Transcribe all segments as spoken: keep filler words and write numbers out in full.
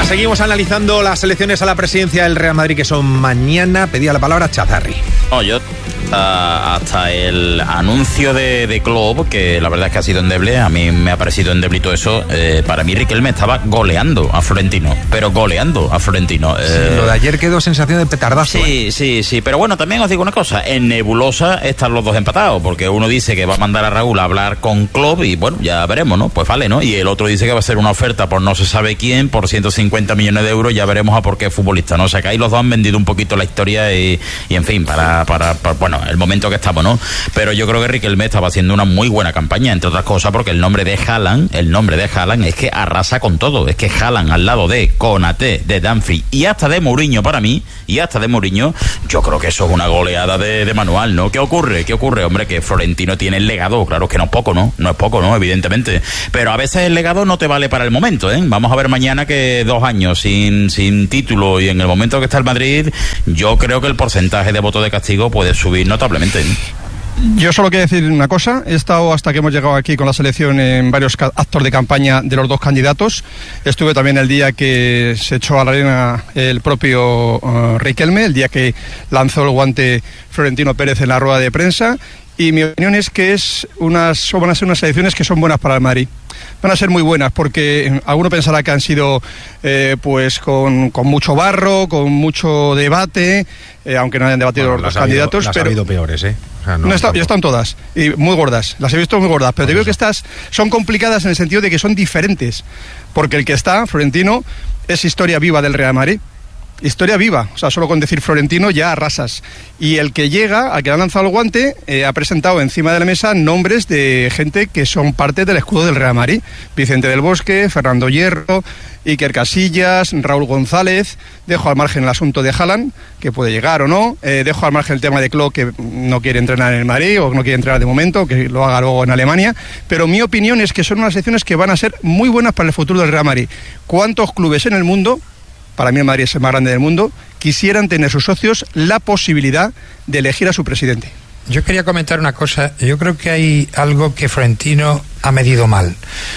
seguimos analizando las elecciones a la presidencia del Real Madrid, que son mañana. Pedía la palabra Chazarri. No, yo hasta, hasta el anuncio de, de Klopp, que la verdad es que ha sido endeble, a mí me ha parecido endeble y todo eso. Eh, para mí Riquelme estaba goleando a Florentino, pero goleando a Florentino. Eh, sí, lo de ayer quedó sensación de petardazo. Sí, ¿eh? sí, sí, pero bueno, también os digo una cosa, en nebulosa están los dos empatados, porque uno dice que va a mandar a Raúl a hablar con Klopp y bueno, ya veremos, ¿no? Pues vale, ¿no? Y el otro dice que va a ser una oferta por no se sabe quién, por ciento cincuenta millones de euros, ya veremos a por qué futbolista, ¿no? O sea que ahí los dos han vendido un poquito la historia y, y en fin, para, para, para, bueno, el momento que estamos, ¿no? Pero yo creo que Riquelme estaba haciendo una muy buena campaña, entre otras cosas porque el nombre de Haaland, el nombre de Haaland es que arrasa con todo, es que Haaland al lado de Konaté, de Dumfries y hasta de Mourinho para mí, y hasta de Mourinho, yo creo que eso es una goleada de, de manual, ¿no? ¿Qué ocurre? ¿Qué ocurre? Hombre, que Florentino tiene el legado, claro que no es poco, ¿no? No es poco, ¿no? Evidentemente, pero a veces el legado no te vale para el momento, ¿eh? Vamos a ver mañana que dos años sin, sin título y en el momento que está el Madrid, yo creo que el porcentaje de voto de castigo puede subir notablemente, ¿eh? Yo solo quiero decir una cosa, he estado hasta que hemos llegado aquí con la selección en varios actos de campaña de los dos candidatos, estuve también el día que se echó a la arena el propio uh, Riquelme, el día que lanzó el guante Florentino Pérez en la rueda de prensa, y mi opinión es que es unas, van a ser unas elecciones que son buenas para el Madrid. Van a ser muy buenas porque alguno pensará que han sido eh, pues con, con mucho barro, con mucho debate, eh, aunque no hayan debatido bueno, los dos habido, candidatos. Las pero ha habido peores, ¿eh? O sea, no, no está, ya están todas, y muy gordas, las he visto muy gordas, pero te digo que estas son complicadas en el sentido de que son diferentes, porque el que está, Florentino, es historia viva del Real Madrid. Historia viva, o sea, solo con decir Florentino ya arrasas. Y el que llega, al que le ha lanzado el guante, eh, ha presentado encima de la mesa nombres de gente que son parte del escudo del Real Madrid. Vicente del Bosque, Fernando Hierro, Iker Casillas, Raúl González. Dejo al margen el asunto de Haaland, que puede llegar o no. Eh, dejo al margen el tema de Klopp, que no quiere entrenar en el Madrid o no quiere entrenar de momento, que lo haga luego en Alemania. Pero mi opinión es que son unas elecciones que van a ser muy buenas para el futuro del Real Madrid. ¿Cuántos clubes en el mundo, para mí el Madrid es el más grande del mundo, quisieran tener sus socios la posibilidad de elegir a su presidente? Yo quería comentar una cosa. Yo creo que hay algo que Florentino ha medido mal,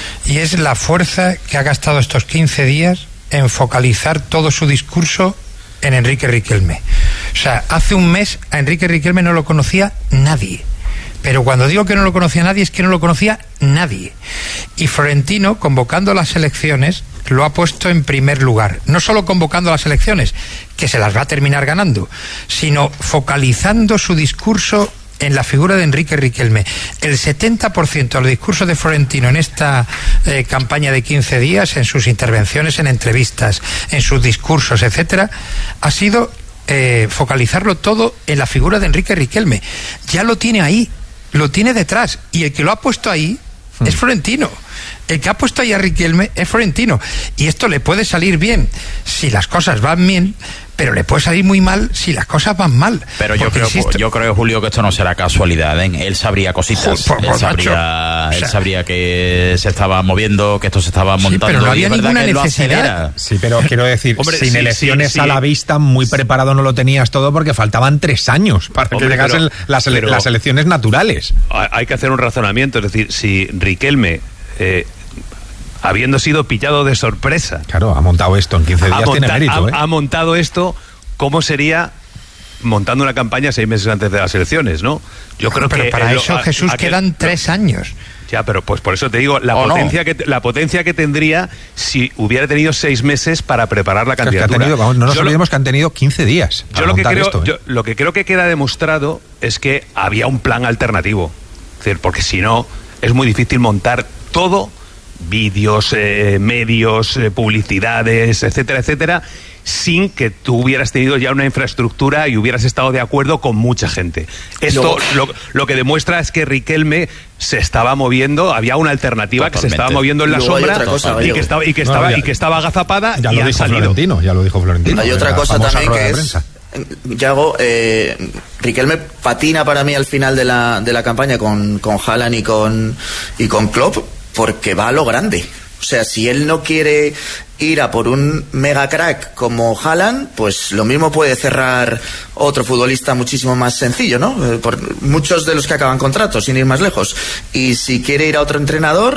y es la fuerza que ha gastado estos quince días en focalizar todo su discurso en Enrique Riquelme. O sea, hace un mes a Enrique Riquelme no lo conocía nadie. Pero cuando digo que no lo conocía nadie, es que no lo conocía nadie. Y Florentino, convocando las elecciones, lo ha puesto en primer lugar. No solo convocando las elecciones, que se las va a terminar ganando, sino focalizando su discurso en la figura de Enrique Riquelme. El setenta por ciento del discurso de Florentino en esta eh, campaña de quince días, en sus intervenciones en entrevistas, en sus discursos, etcétera, ha sido eh, focalizarlo todo en la figura de Enrique Riquelme. Ya lo tiene ahí, lo tiene detrás, y el que lo ha puesto ahí hmm. es Florentino. El que ha puesto ahí a Riquelme es Florentino, y esto le puede salir bien si las cosas van bien, pero le puede salir muy mal si las cosas van mal. Pero yo creo, insisto, yo creo, Julio, que esto no será casualidad, ¿eh? Él sabría cositas, por, por, él, sabría, o sea, él sabría que se estaba moviendo, que esto se estaba montando. Sí, pero no había ninguna necesidad. Sí, pero quiero decir, Hombre, sin sí, elecciones sí, sí. a la vista, muy preparado no lo tenías todo, porque faltaban tres años para Hombre, que llegasen pero, las, ele pero, las elecciones naturales. Hay que hacer un razonamiento, es decir, si Riquelme, eh, habiendo sido pillado de sorpresa, claro, ha montado esto en quince días, tiene mérito, ha, ¿eh? ha montado esto, ¿cómo sería montando una campaña seis meses antes de las elecciones, no? Yo creo pero que para lo, eso, a, Jesús, a quedan que, tres años. Ya, pero pues por eso te digo, la potencia no. que la potencia que tendría si hubiera tenido seis meses para preparar la candidatura. Es que ha tenido, vamos, no nos yo olvidemos lo, que han tenido quince días. Yo lo que creo, esto, ¿eh? yo, lo que creo que queda demostrado es que había un plan alternativo. Es decir, porque si no, es muy difícil montar todo, vídeos, eh, medios, eh, publicidades, etcétera, etcétera, sin que tú hubieras tenido ya una infraestructura y hubieras estado de acuerdo con mucha gente. Esto lo, lo que demuestra es que Riquelme se estaba moviendo, había una alternativa Totalmente. que se estaba moviendo en la sombra cosa, y, que estaba, y, que estaba, no, ya, y que estaba agazapada ya y lo ha dijo salido. Florentino, ya lo dijo Florentino. Hay otra cosa también que es... Yago, eh, Riquelme patina para mí al final de la, de la campaña con, con Haaland y con, y con Klopp, porque va a lo grande. O sea, si él no quiere ir a por un mega crack como Haaland, pues lo mismo puede cerrar otro futbolista muchísimo más sencillo, ¿no? Eh, por muchos de los que acaban contratos, sin ir más lejos. Y si quiere ir a otro entrenador,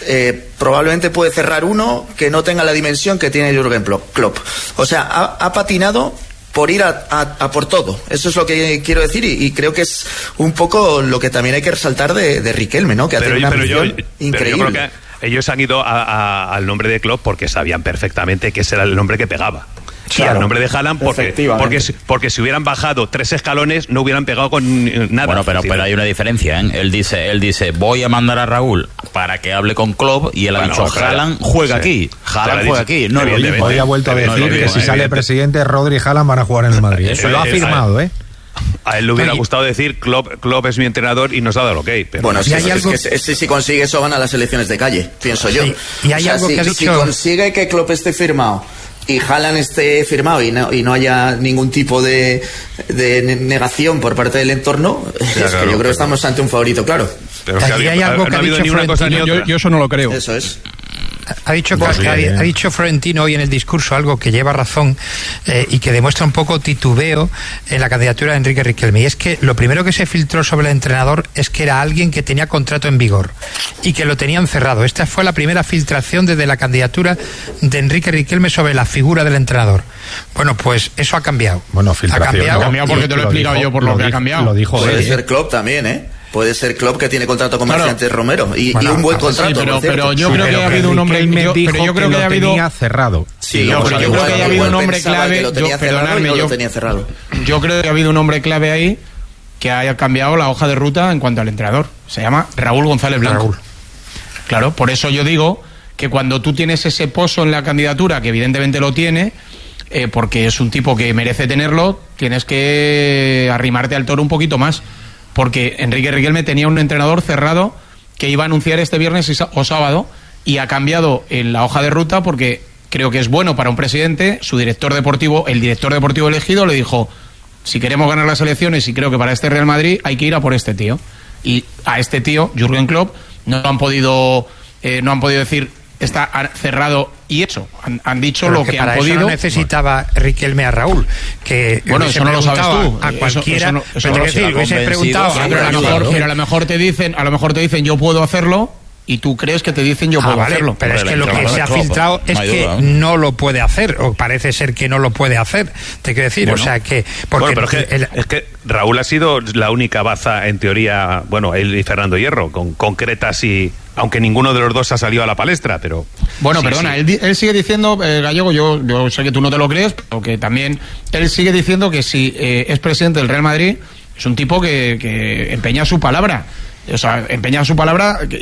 eh, probablemente puede cerrar uno que no tenga la dimensión que tiene Jürgen Klopp. O sea, ha, ha patinado por ir a, a, a por todo. Eso es lo que quiero decir, y, y creo que es un poco lo que también hay que resaltar de, de Riquelme, ¿no? Que ha pero, tenido una pero ambición yo, increíble. Pero yo creo que ellos han ido a, a, al nombre de Klopp porque sabían perfectamente que ese era el nombre que pegaba. Claro. Y al nombre de Haaland porque, porque, porque si hubieran bajado tres escalones no hubieran pegado con nada. Bueno, pero, pero hay una diferencia, ¿eh? Él dice, él dice, voy a mandar a Raúl para que hable con Klopp, y él bueno, ha dicho, Haaland juega sí. aquí, Haaland juega aquí. No, hoy ha vuelto a decir no, que si sale presidente, Rodri y Haaland van a jugar en el Madrid. Eso lo ha afirmado, ¿eh? A él le hubiera gustado decir Klopp, Klopp es mi entrenador y nos ha dado el ok. Pero bueno, si, es, algo... es que si, si consigue eso gana las elecciones de calle, pienso sí. yo. Y hay o sea, algo si, que ha dicho... si consigue que Klopp esté firmado y Haaland esté firmado y no, y no haya ningún tipo de, de negación por parte del entorno, ya, es claro, que yo creo que estamos ante un favorito, claro. Pero Aquí había, hay algo no, que no ha dicho ni una cosa ni otra. Yo, yo eso no lo creo. Eso es. Ha dicho, ha, ha dicho Florentino hoy en el discurso algo que lleva razón eh, y que demuestra un poco titubeo en la candidatura de Enrique Riquelme, y es que lo primero que se filtró sobre el entrenador es que era alguien que tenía contrato en vigor y que lo tenían cerrado. Esta fue la primera filtración desde la candidatura de Enrique Riquelme sobre la figura del entrenador. Bueno, pues eso ha cambiado. Bueno, filtración. Ha cambiado, no, ha cambiado porque te lo he explicado yo por lo, lo que dijo, ha cambiado. Lo dijo Puede él, ser ¿eh? Klopp también, ¿eh? Puede ser Klopp, que tiene contrato con Mercedes claro. Romero y, bueno, y un buen contrato. Sí, pero, pero yo creo que ha habido un hombre yo, pero yo creo que, que ha habido tenía cerrado. Sí, sí yo, pero yo creo que ha habido un hombre clave. Yo, perdonadme, yo, yo creo que ha habido un hombre clave ahí que haya cambiado la hoja de ruta en cuanto al entrenador. Se llama Raúl González Blanco. Raúl. Claro, por eso yo digo que cuando tú tienes ese pozo en la candidatura, que evidentemente lo tiene, eh, porque es un tipo que merece tenerlo, tienes que arrimarte al toro un poquito más. Porque Enrique Riquelme tenía un entrenador cerrado que iba a anunciar este viernes o sábado, y ha cambiado en la hoja de ruta porque creo que es bueno para un presidente. Su director deportivo, el director deportivo elegido, le dijo, si queremos ganar las elecciones y creo que para este Real Madrid hay que ir a por este tío. Y a este tío, Jürgen Klopp, no han podido, eh, no han podido decir está cerrado y hecho. Han, han dicho pero lo que, que han para podido. Eso no necesitaba bueno. Riquelme a Raúl. Que bueno, eso no lo sabes tú. A cualquiera. Eso, eso no, eso no decir, lo hubiese preguntado. Sí, pero, a lo mejor, pero a lo mejor te dicen, a lo mejor te dicen yo puedo hacerlo. Y tú crees que te dicen yo ah, puedo vale, hacerlo. Pero es que lo que se ha filtrado es que no lo puede hacer, o parece ser que no lo puede hacer. Te quiero decir, bueno, o sea que. Porque bueno, pero es que, el, es que Raúl ha sido la única baza, en teoría, bueno, él y Fernando Hierro, con concretas y. Aunque ninguno de los dos ha salido a la palestra, pero. Bueno, sí, perdona, sí. Él, él sigue diciendo, eh, Gallego, yo, yo sé que tú no te lo crees, pero que también. Él sigue diciendo que si eh, es presidente del Real Madrid, es un tipo que, que empeña su palabra. O sea, empeña su palabra y,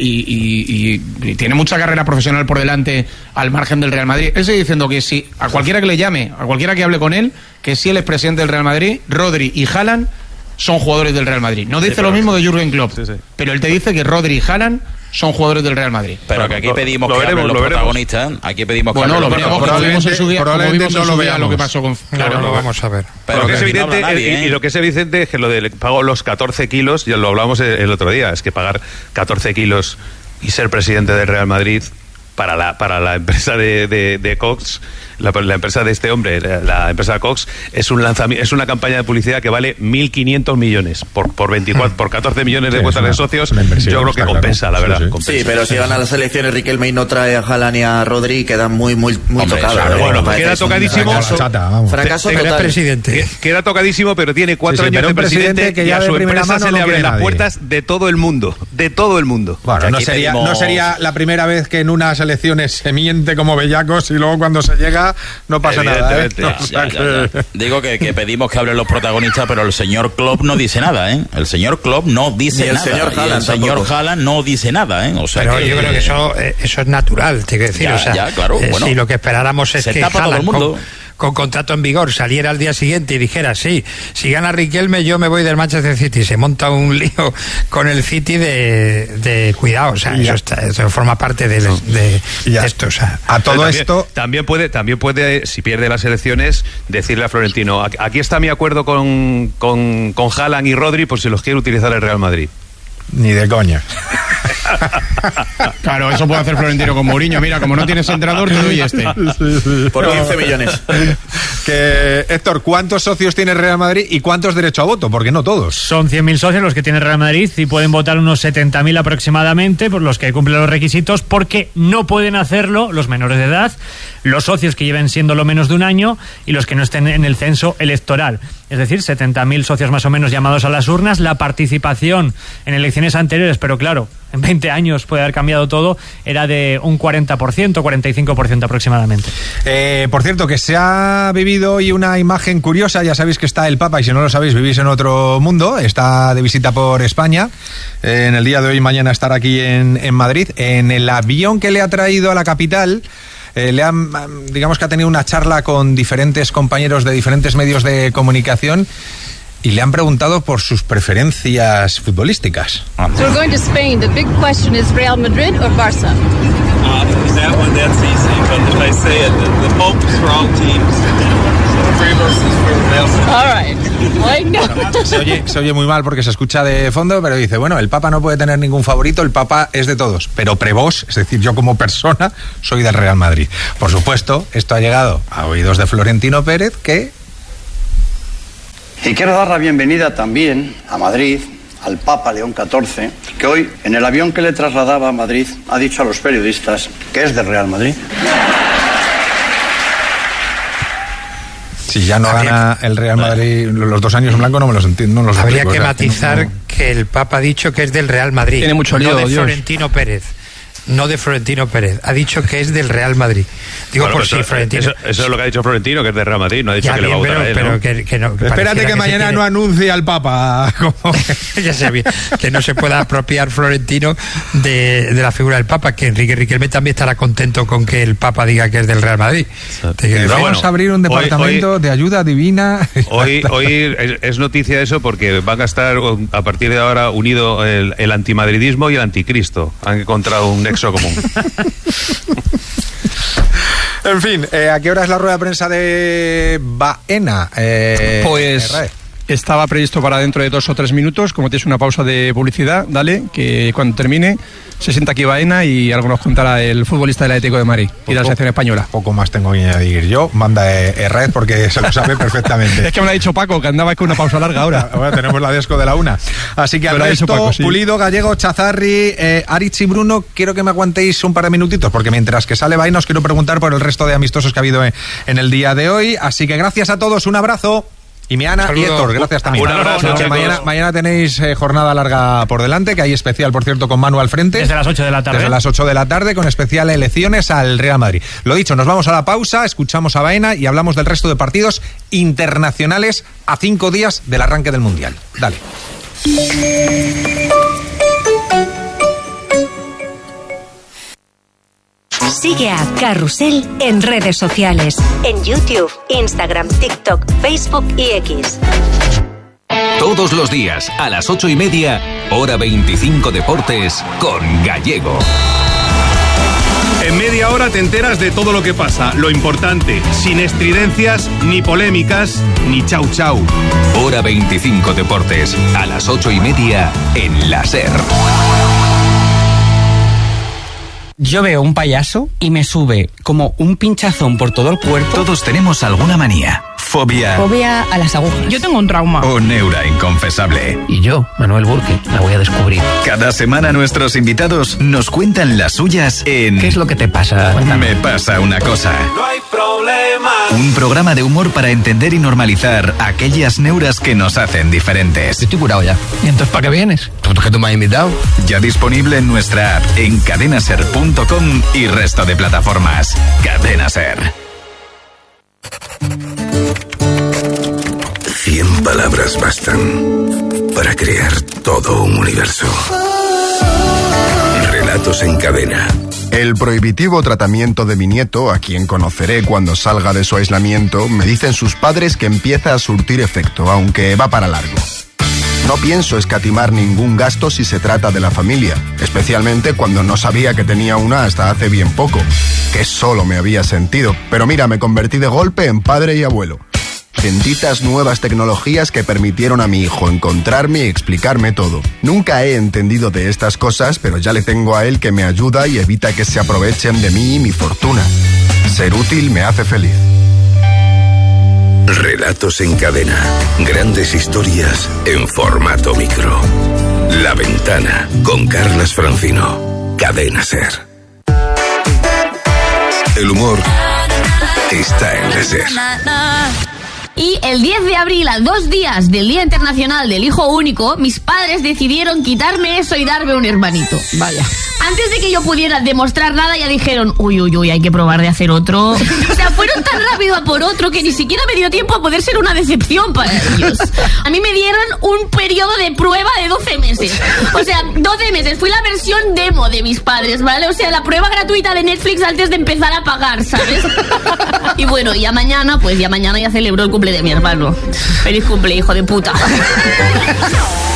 y, y, y tiene mucha carrera profesional por delante al margen del Real Madrid. Él sigue diciendo que si a cualquiera que le llame, a cualquiera que hable con él, que si él es presidente del Real Madrid, Rodri y Haaland son jugadores del Real Madrid. No dice sí, lo mismo de Jürgen Klopp, sí, sí. pero él te dice que Rodri y Haaland son jugadores del Real Madrid. Pero que aquí pedimos lo, lo que veremos, hablen los lo protagonistas. Aquí pedimos bueno, que lo veremos, como vimos en su día, como vimos en su día lo que pasó con. Claro, claro, lo vamos a ver. Pero lo que es evidente, no nadie, ¿eh? y, y lo que es evidente es que lo de pago los catorce kilos, ya lo hablamos el, el otro día, es que pagar catorce kilos y ser presidente del Real Madrid para la para la empresa de, de, de Cox, la, la empresa de este hombre, la, la empresa Cox, es un lanzamiento, es una campaña de publicidad que vale mil quinientos millones por por veinticuatro, por catorce millones de sí, cuotas de socios. Yo creo que compensa, claro. la verdad. Sí, sí. Compensa. sí, pero si van a las elecciones Riquelme y no trae a Haaland ni a Rodri, queda muy muy muy Hombre, tocado. Claro, bueno, queda tocadísimo. Fracaso, chata, fracaso te, total. Presidente. Queda tocadísimo, pero tiene cuatro sí, sí, años de presidente, presidente que ya y a su empresa se le abren las puertas de todo el mundo, de todo el mundo. Bueno, no sería pedimos... no sería la primera vez que en unas elecciones se miente como bellacos y luego cuando se llega no pasa nada, ¿eh? Ya, o sea ya, que... ya, ya. Digo que, que pedimos que hablen los protagonistas, pero el señor Klopp no dice nada, ¿eh? El señor Klopp no dice Ni el nada. Señor Haaland, el señor Haaland no dice nada, ¿eh? O sea pero que, yo creo que eso, eso es natural, te quiero decir. Ya, o sea, ya, claro, eh, bueno, si lo que esperáramos es se que tapa Haaland, todo el mundo. Con, con contrato en vigor saliera al día siguiente y dijera sí, si gana Riquelme yo me voy del Manchester City, se monta un lío con el City de, de cuidado, o sea, eso, está, eso forma parte de, de, de esto, o sea, a todo también, esto también puede también puede si pierde las elecciones decirle a Florentino, aquí está mi acuerdo con con, con Haaland y Rodri por si los quiere utilizar el Real Madrid. Ni de coña. Claro, eso puede hacer Florentino con Mourinho. Mira, como no tienes entrenador, te doy este. Por quince millones. Que, Héctor, ¿cuántos socios tiene Real Madrid y cuántos derecho a voto? Porque no todos. Son cien mil socios los que tiene Real Madrid y pueden votar unos setenta mil aproximadamente, por los que cumplen los requisitos, porque no pueden hacerlo los menores de edad, los socios que lleven siéndolo menos de un año y los que no estén en el censo electoral. Es decir, setenta mil socios más o menos llamados a las urnas. La participación en elecciones anteriores, pero claro, en veinte años puede haber cambiado todo, era de un cuarenta por ciento, cuarenta y cinco por ciento aproximadamente. Eh, por cierto, que se ha vivido hoy una imagen curiosa. Ya sabéis que está el Papa, y si no lo sabéis, vivís en otro mundo. Está de visita por España. Eh, en el día de hoy y mañana estará aquí en, en Madrid. En el avión que le ha traído a la capital, Eh, le han, digamos que ha tenido una charla con diferentes compañeros de diferentes medios de comunicación y le han preguntado por sus preferencias futbolísticas. So we're going to Spain. The big question is Real Madrid or Barça? Uh, that one, that's easy, but if I say it, the, the Pope is for all teams. All right. Like, no. Bueno, se, oye, se oye muy mal porque se escucha de fondo, pero dice, bueno, el Papa no puede tener ningún favorito, el Papa es de todos, pero prevos, es decir, yo como persona soy del Real Madrid. Por supuesto, esto ha llegado a oídos de Florentino Pérez, que... Y quiero dar la bienvenida también a Madrid al Papa León catorce, que hoy, en el avión que le trasladaba a Madrid, ha dicho a los periodistas que es del Real Madrid. Si ya no habría gana el Real Madrid los dos años en blanco, no me los entiendo. No los habría explico, que o sea, matizar que, no, no. que el Papa ha dicho que es del Real Madrid. Tiene mucho lío, no de Dios. Florentino Pérez. No de Florentino Pérez. Ha dicho que es del Real Madrid. Digo, bueno, por si eso, Florentino... Eso, eso es lo que ha dicho Florentino, que es de Real Madrid. No ha dicho ya que bien, le va a votar pero, a él, pero ¿no? que, que no, que Espérate que, que mañana tiene... no anuncie al Papa. Como... ya sé bien, que no se pueda apropiar Florentino de, de la figura del Papa, que Enrique Riquelme también estará contento con que el Papa diga que es del Real Madrid. Que vamos bueno, a abrir un departamento hoy, hoy, de ayuda divina. Hoy, hoy es, es noticia eso porque van a estar a partir de ahora unido el, el antimadridismo y el anticristo. Han encontrado un nexo común. En fin, eh, ¿a qué hora es la rueda de prensa de Baena? Eh, pues eh, estaba previsto para dentro de dos o tres minutos. Como tienes una pausa de publicidad, dale, que cuando termine se sienta aquí Baena y algo nos contará el futbolista del Atlético de Madrid y de la selección española. Poco más tengo que añadir yo. Manda Herrera porque se lo sabe perfectamente. Es que me lo ha dicho Paco, que andaba con una pausa larga ahora. Ahora tenemos la desco de la una. Así que al resto, Paco, sí. Pulido, Gallego, Chazarri, eh, Aritz y Bruno, quiero que me aguantéis un par de minutitos, porque mientras que sale Baena os quiero preguntar por el resto de amistosos que ha habido en, en el día de hoy. Así que gracias a todos, un abrazo. Y mi Ana y Héctor, gracias también. Un abrazo, no, mañana, mañana tenéis eh, jornada larga por delante, que hay especial, por cierto, con Manu al frente. Desde las ocho de la tarde. Desde las ocho de la tarde, con especial elecciones al Real Madrid. Lo dicho, nos vamos a la pausa, escuchamos a Baena y hablamos del resto de partidos internacionales a cinco días del arranque del Mundial. Dale. Sigue a Carrusel en redes sociales, en YouTube, Instagram, TikTok, Facebook y X. Todos los días, a las ocho y media, hora veinticinco Deportes, con Gallego. En media hora te enteras de todo lo que pasa, lo importante, sin estridencias, ni polémicas, ni chau chau. Hora veinticinco Deportes, a las ocho y media, en la SER. Yo veo un payaso y me sube como un pinchazón por todo el cuerpo. Todos tenemos alguna manía. Fobia. Fobia a las agujas. Yo tengo un trauma. O neura inconfesable. Y yo, Manuel Burke, la voy a descubrir. Cada semana nuestros invitados nos cuentan las suyas en... ¿Qué es lo que te pasa? Me pasa una cosa. No hay problema. Un programa de humor para entender y normalizar aquellas neuras que nos hacen diferentes. Estoy curado ya. ¿Y entonces para qué vienes? ¿Tú que tú me has invitado? Ya disponible en nuestra app, en cadena ser punto com y resto de plataformas. Cadena Ser. Cien palabras bastan para crear todo un universo. Relatos en cadena. El prohibitivo tratamiento de mi nieto, a quien conoceré cuando salga de su aislamiento, me dicen sus padres que empieza a surtir efecto, aunque va para largo. No pienso escatimar ningún gasto si se trata de la familia, especialmente cuando no sabía que tenía una hasta hace bien poco, que solo me había sentido. Pero mira, me convertí de golpe en padre y abuelo. Benditas nuevas tecnologías que permitieron a mi hijo encontrarme y explicarme todo. Nunca he entendido de estas cosas, pero ya le tengo a él que me ayuda y evita que se aprovechen de mí y mi fortuna. Ser útil me hace feliz. Relatos en cadena. Grandes historias en formato micro. La Ventana, con Carlas Francino. Cadena SER. El humor está en la SER. Y el diez de abril, a dos días del Día Internacional del Hijo Único, mis padres decidieron quitarme eso y darme un hermanito. Vaya. Antes de que yo pudiera demostrar nada, ya dijeron, uy, uy, uy, hay que probar de hacer otro. O sea, fueron tan rápido a por otro que ni siquiera me dio tiempo a poder ser una decepción para ellos. A mí me dieron un periodo de prueba de doce meses. O sea, doce meses. Fui la versión demo de mis padres, ¿vale? O sea, la prueba gratuita de Netflix antes de empezar a pagar, ¿sabes? Y bueno, ya mañana, pues ya mañana ya celebro el cumple de mi hermano. Feliz cumple, hijo de puta.